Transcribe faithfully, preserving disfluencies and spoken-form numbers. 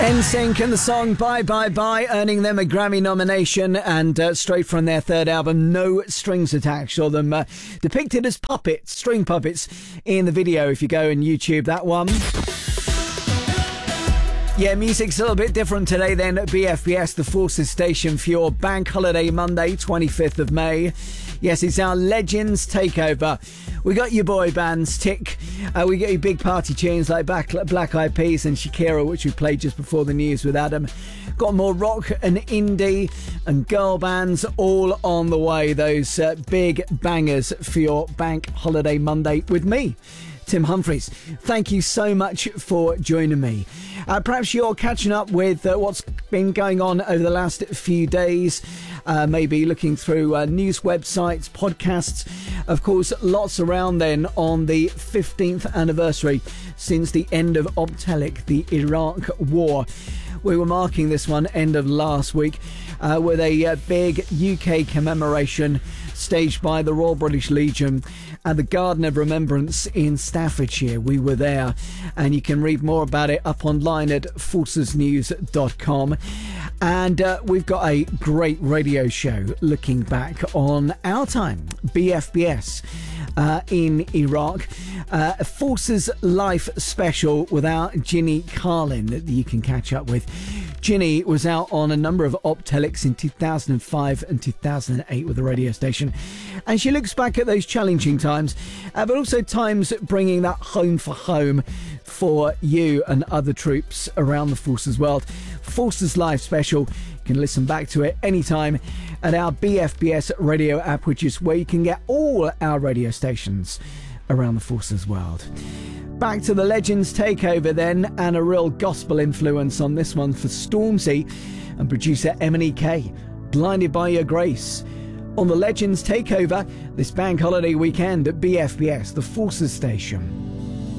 N Sync and the song Bye Bye Bye, earning them a Grammy nomination, and uh, straight from their third album, No Strings Attached, saw them uh, depicted as puppets, string puppets, in the video if you go and YouTube that one. Yeah, music's a little bit different today then at B F B S, the Forces station, for your Bank Holiday Monday, twenty-fifth of May. Yes, it's our Legends Takeover. We got your boy bands, Tick. Uh, we get your big party tunes like Black, Black Eyed Peas and Shakira, which we played just before the news with Adam. Got more rock and indie and girl bands all on the way. Those uh, big bangers for your Bank Holiday Monday with me, Tim Humphries. Thank you so much for joining me. Uh, perhaps you're catching up with uh, what's been going on over the last few days, uh, maybe looking through uh, news websites, podcasts. Of course, lots around then on the fifteenth anniversary since the end of Optelic, the Iraq War. We were marking this one end of last week uh, with a uh, big U K commemoration staged by the Royal British Legion at the Garden of Remembrance in Staffordshire. We were there, and you can read more about it up online at forces news dot com. And uh, we've got a great radio show looking back on our time, B F B S, uh, in Iraq. Uh, a Forces Life special without Ginny Carlin that you can catch up with. Ginny was out on a number of Optelics in two thousand five and two thousand eight with the radio station, and she looks back at those challenging times, uh, but also times bringing that home for home for you and other troops around the Forces world. Forces Live special. You can listen back to it anytime at our B F B S radio app, which is where you can get all our radio stations around the Forces world. Back to the Legends Takeover then, and a real gospel influence on this one for Stormzy and producer M and E K, Blinded by Your Grace. On the Legends Takeover this Bank Holiday weekend at B F B S, the Forces station.